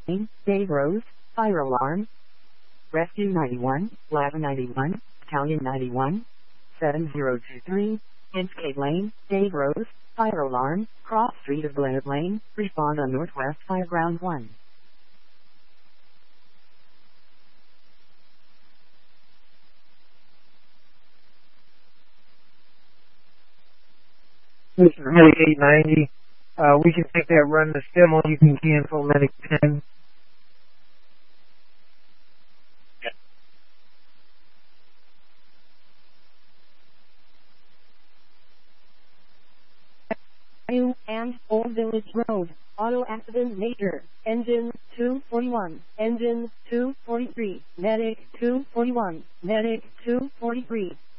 Dave Rose, fire alarm. Rescue 91, Ladder 91, Battalion 91, 7023, Inchcape Lane, Dave Rose, fire alarm, cross street of Blair Lane, respond on Northwest Fireground 1. This is Medic 890. We can take that run to Stimmel. You can cancel Medic 10. And Old Village Road, auto accident major, engine 241, engine 243, medic 241, medic 243.